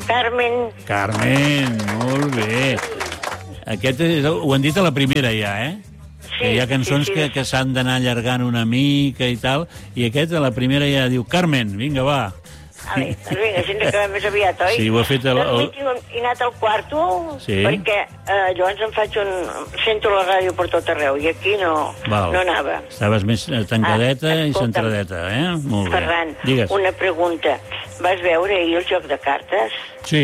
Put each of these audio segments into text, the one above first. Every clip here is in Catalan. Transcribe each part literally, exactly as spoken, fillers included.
Carmen. Carmen, molt bé. Aquest és, ho han dit a la primera ja, eh? Sí, que hi ha cançons sí, sí. que, que s'han d'anar allargant una mica i tal, i aquest a la primera ja diu Carmen, vinga, va. Vale, doncs vinga, així ens acabem més aviat, oi? Sí, ho ha fet el... el... Doncs he anat al quarto, sí. perquè eh, llavors em faig un... Sento la ràdio per tot arreu, i aquí no, no anava. Estaves més tancadeta ah, i centradeta, eh? Molt bé. Ferran, digues. Una pregunta. Vas veure ahir el joc de cartes? Sí.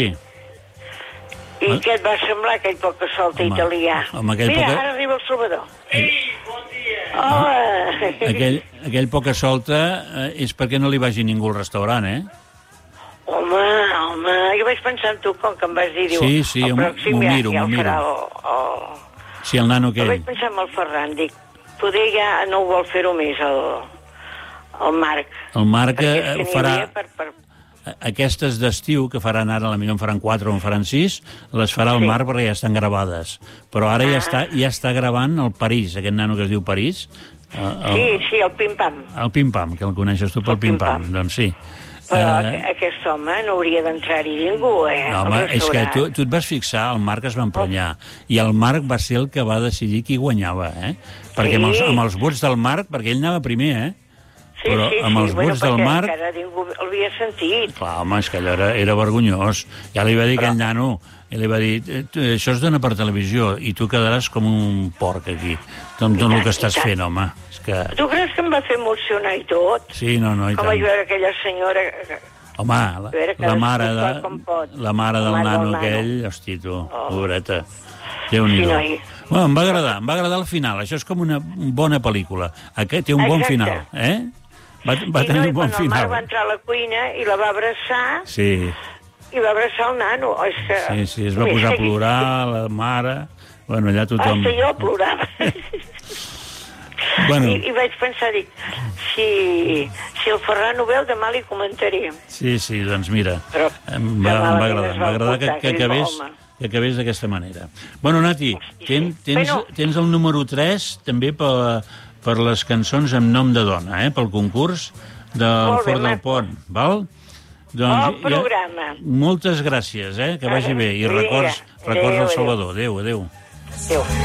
I ah. què et va semblar aquell poca solta home, italià? Home, Mira, poca... ara arriba el Salvador. Ei, bon dia. Oh. Aquell, aquell poca solta eh, és perquè no li vagi ningú al restaurant, eh? Home, home, jo vaig pensar en tu, com que em vas dir, diu, sí, sí, el pròxim m'ho ja, miro, ja m'ho miro. El, el... Sí, el nano aquell. Jo vaig pensar en el Ferran, dic, poder ja no ho vol fer-ho més, el, el Marc. El Marc eh, farà... Per, per... Aquestes d'estiu, que faran ara, potser en faran quatre o en faran sis, les farà el sí. Marc perquè ja estan gravades. Però ara ah. ja, està, ja està gravant el París, aquest nano que es diu París. El, el... Sí, sí, el Pim Pam. El Pim Pam, que el coneixes tu pel Pim Pam. Doncs sí. Però uh, aquest home no hauria d'entrar-hi ningú, eh? No, home, és que tu, tu et vas fixar, el Marc es va emprenyar, oh. i el Marc va ser el que va decidir qui guanyava, eh? Perquè sí. amb, els, amb els vots del Marc, perquè ell anava primer, eh? Sí, però sí, amb els sí. vots bueno, del Marc... encara ningú l'havia sentit. Clar, home, és que allò era, era vergonyós. Ja li va dir però... aquell nano, i li va dir, això es dona per televisió, i tu quedaràs com un porc aquí. Tot el que estàs fent, home. És que... Tu creus que em va fer emocionar i tot? Sí, no, no, i com tant. Com vaig veure aquella senyora... Home, la, la mare, de, la mare del la nano, nano aquell, hosti, tu, oh. pobreta. Déu-n'hi-do. Sí, no, bueno, em va agradar, em va agradar el final. Això és com una bona pel·lícula. Aquest té un bon Exacte. final, eh? Va, va sí, tenir no, un bon final. final. El Marc va entrar a la cuina i la va abraçar... Sí. I va abraçar el nano. És que... Sí, sí, es va posar a plorar, la mare... Bueno, allà tothom... Hasta jo plorava. Bueno. I, I vaig pensar, dic, si, si el Ferran ho veu, demà li comentaré. Sí, sí, doncs mira, Però, em va, em va agradar, em va agradar que, que acabés... que acabés d'aquesta manera. Bueno, Nati, ten, tens, bueno. tens el número tres també per, per les cançons amb nom de dona, eh? Pel concurs del Fort del Pont, val? Doncs, bon programa. Ja, moltes gràcies, eh? Que vagi bé. I records, records al Salvador. Adéu, adéu. Adéu.